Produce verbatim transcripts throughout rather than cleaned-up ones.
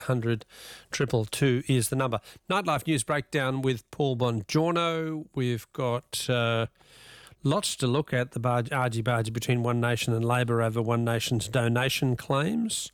hundred triple two is the number. Nightlife News Breakdown with Paul Bongiorno. We've got uh, lots to look at, the barge, argy-bargy between One Nation and Labor over One Nation's donation claims.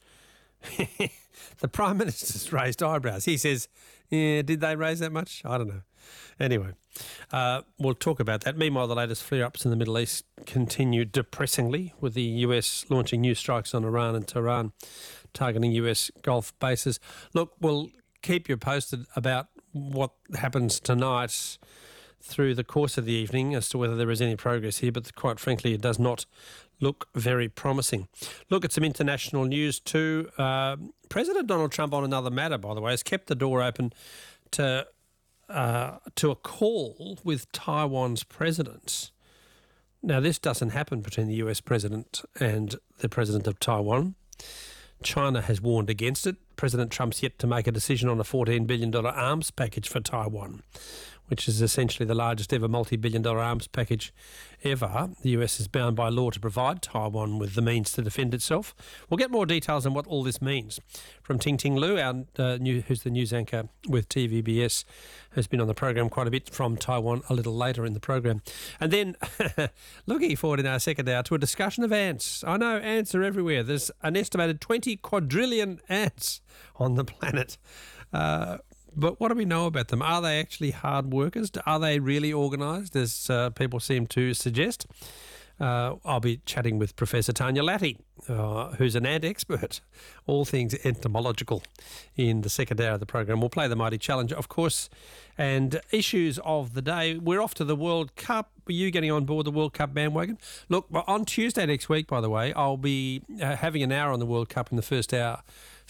The Prime Minister's raised eyebrows. He says, yeah, did they raise that much? I don't know. Anyway, uh, we'll talk about that. Meanwhile, the latest flare-ups in the Middle East continue depressingly, with the U S launching new strikes on Iran and Tehran, targeting U S Gulf bases. Look, we'll keep you posted about what happens tonight through the course of the evening as to whether there is any progress here, but quite frankly, it does not look very promising. Look at some international news too. Uh, President Donald Trump, on another matter, by the way, has kept the door open to uh, to a call with Taiwan's president. Now, this doesn't happen between the U S president and the president of Taiwan. China has warned against it. President Trump's yet to make a decision on a fourteen billion dollars arms package for Taiwan, which is essentially the largest ever multi-billion dollar arms package ever. The U S is bound by law to provide Taiwan with the means to defend itself. We'll get more details on what all this means from Ting Ting Lu, our, uh, new, who's the news anchor with T V B S, who's been on the program quite a bit from Taiwan a little later in the program. And then looking forward in our second hour to a discussion of ants. I know ants are everywhere. There's an estimated twenty quadrillion ants on the planet. Uh, But what do we know about them? Are they actually hard workers? Are they really organised, as uh, people seem to suggest? Uh, I'll be chatting with Professor Tanya Latty, uh, who's an ant expert, all things entomological, in the second hour of the program. We'll play the Mighty Challenge, of course, and issues of the day. We're off to the World Cup. Are you getting on board the World Cup bandwagon? Look, on Tuesday next week, by the way, I'll be uh, having an hour on the World Cup in the first hour.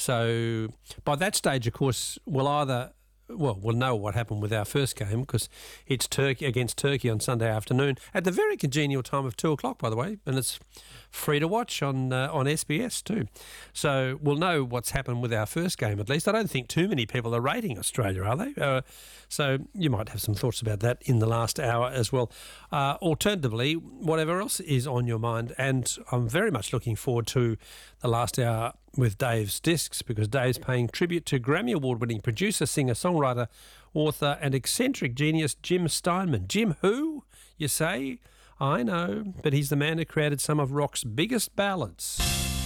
So by that stage, of course, we'll either... Well, we'll know what happened with our first game, because it's Turkey against Turkey on Sunday afternoon at the very congenial time of two o'clock, by the way, and it's free to watch on uh, on S B S too. So we'll know what's happened with our first game at least. I don't think too many people are rating Australia, are they? Uh, so you might have some thoughts about that in the last hour as well. Uh, alternatively, whatever else is on your mind, and I'm very much looking forward to the last hour with Dave's Discs, because Dave's paying tribute to Grammy Award-winning producer, singer, songwriter, author and eccentric genius Jim Steinman. Jim who, you say? I know, but he's the man who created some of rock's biggest ballads.